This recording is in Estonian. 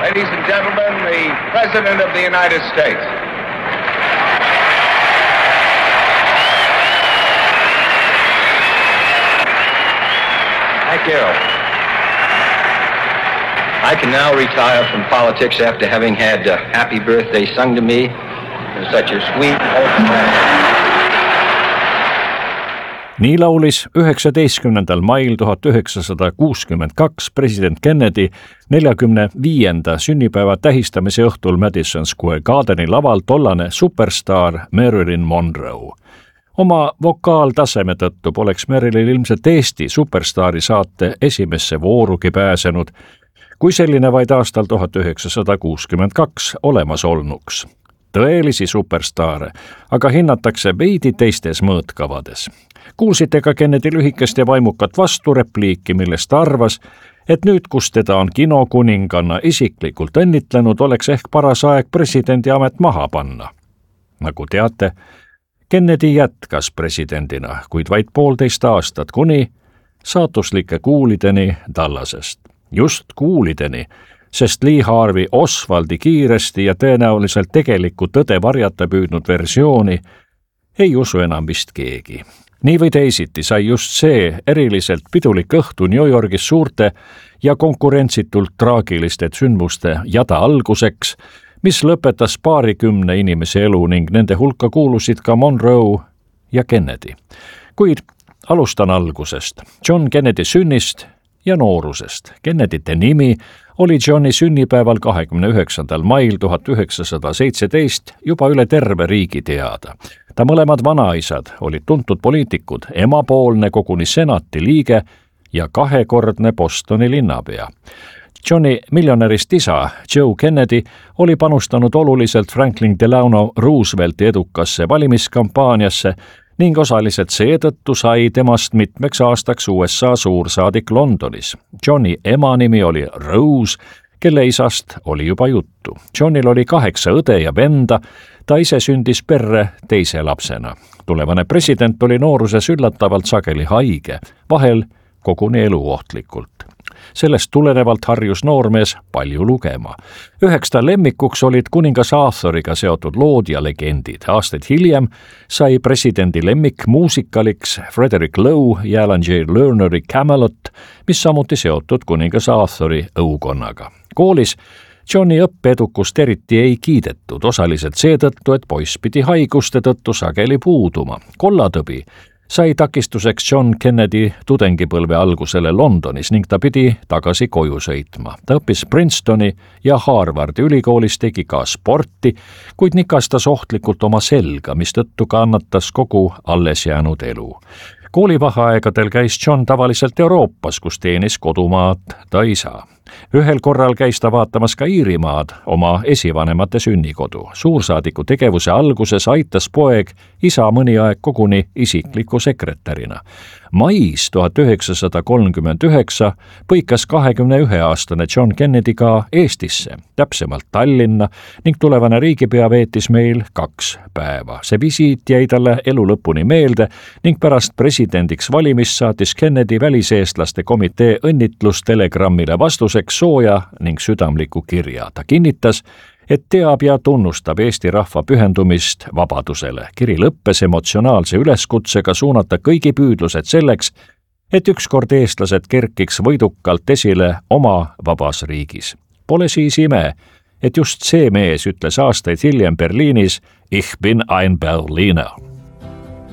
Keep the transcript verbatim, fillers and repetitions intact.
Ladies and gentlemen, the President of the United States. Thank you. I can now retire from politics after having had uh, happy birthday sung to me in such a sweet, open way. Nii laulis üheksateistkümnendal mail tuhat üheksasada kuuskümmend kaks president Kennedy neljakümne viienda sünnipäeva tähistamise õhtul Madison Square Gardeni laval tollane superstaar Marilyn Monroe. Oma vokaaltaseme tõttu poleks Marilyn ilmselt Eesti superstaari saate esimesse voorugi pääsenud, kui selline vaid aastal tuhat üheksasada kuuskümmend kaks olemas olnuks. Tõelisi superstaare aga hinnatakse veidi teistes mõõtkavades. Kuulsite ka Kennedy lühikest ja vaimukat vasturepliiki, millest arvas, et nüüd, kus teda on kinokuninganna isiklikult õnnitlenud, oleks ehk paras aeg presidendi amet maha panna. Nagu teate, Kennedy jätkas presidendina, kuid vaid poolteist aastat kuni saatuslike kuulideni Dallasest. Just kuulideni, sest Lee Harvey Oswaldi kiiresti ja tõenäoliselt tegelikku tõde varjata püüdnud versiooni ei usu enam vist keegi. Nii või teisiti sai just see eriliselt pidulik õhtu New Yorgis suurte ja konkurentsitult traagiliste sündmuste jada alguseks, mis lõpetas paarikümne inimese elu ning nende hulka kuulusid ka Monroe ja Kennedy. Kuid alustan algusest, John Kennedy sünnist ja noorusest. Kennedyte nimi oli Johni sünnipäeval kahekümne üheksandal mail tuhat üheksasada seitseteist juba üle terve riigi teada. Ta mõlemad vanaisad olid tuntud poliitikud, emapoolne koguni senati liige ja kahekordne Bostoni linnapea. Johni miljonärist isa, Joe Kennedy, oli panustanud oluliselt Franklin Delano Roosevelti edukasse valimiskampaaniasse ning osaliselt seetõttu sai temast mitmeks aastaks U S A suursaadik Londonis. Johni ema nimi oli Rose, kelle isast oli juba juttu. Johnil oli kaheksa õde ja venda, ta ise sündis perre teise lapsena. Tulevane president oli nooruses üllatavalt sageli haige, vahel koguni eluohtlikult. Sellest tulenevalt harjus noormees palju lugema. Üheks ta lemmikuks olid kuningas Arthuriga seotud lood ja legendid. Aastaid hiljem sai presidendi lemmik muusikaliks Frederick Lowe ja Alan J. Lerneri Camelot, mis samuti seotud kuningas Arthuri õukonnaga. Koolis Johni õppeedukust eriti ei kiidetud, osaliselt seetõttu, et poiss pidi haiguste tõttu sageli puuduma. Kollatõbi sai takistuseks John Kennedy tudengipõlve algusele Londonis ning ta pidi tagasi koju sõitma. Ta õppis Princetoni ja Harvardi ülikoolis, tegi ka sporti, kuid nikastas ohtlikult oma selga, mistõttu kannatas kogu alles jäänud elu. Koolivaheaegadel käis John tavaliselt Euroopas, kus teenis kodumaad ta isa. Ühel korral käis ta vaatamas ka Iirimaad, oma esivanemate sünnikodu. Suursaadiku tegevuse alguses aitas poeg isa mõni aeg koguni isikliku sekretärina. Mais tuhat üheksasada kolmkümmend üheksa põikas kahekümne ühe aastane John Kennedy ka Eestisse, täpsemalt Tallinna, ning tulevane riigipea veetis meil kaks päeva. See visiit jäi talle elu lõpuni meelde ning pärast presidendiks valimist saatis Kennedy väliseestlaste komitee õnnitlustelegramile vastuseks sooja ning südamliku kirja. Ta kinnitas, et teab ja tunnustab Eesti rahva pühendumist vabadusele. Kiri lõppes emotsionaalse üleskutsega suunata kõigi püüdlused selleks, et ükskord eestlased kerkiks võidukalt esile oma vabas riigis. Pole siis ime, et just see mees ütles aastaid hiljem Berliinis: Ich bin ein Berliner.